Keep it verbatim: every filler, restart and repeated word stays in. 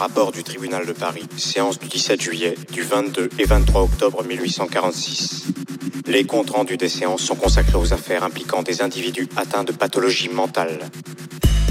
rapport du tribunal de Paris, séance du dix-sept juillet, du vingt-deux et vingt-trois octobre mille huit cent quarante-six. Les comptes rendus des séances sont consacrés aux affaires impliquant des individus atteints de pathologie mentale.